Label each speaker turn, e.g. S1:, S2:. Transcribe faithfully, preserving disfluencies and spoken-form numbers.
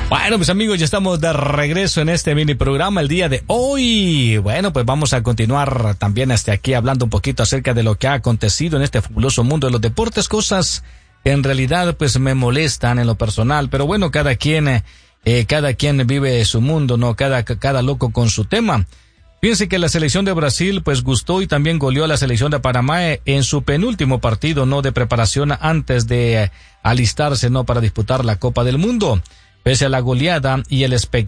S1: Bueno, mis amigos, ya estamos de regreso en este mini programa el día de hoy. Bueno, pues vamos a continuar también hasta aquí hablando un poquito acerca de lo que ha acontecido en este fabuloso mundo de los deportes, cosas que en realidad pues me molestan en lo personal, pero bueno, cada quien, eh, cada quien vive su mundo, ¿no? Cada, cada loco con su tema. Fíjense que la selección de Brasil pues gustó y también goleó a la selección de Panamá en su penúltimo partido, ¿no? De preparación antes de alistarse, ¿no? Para disputar la Copa del Mundo. Pese a la goleada y el espectáculo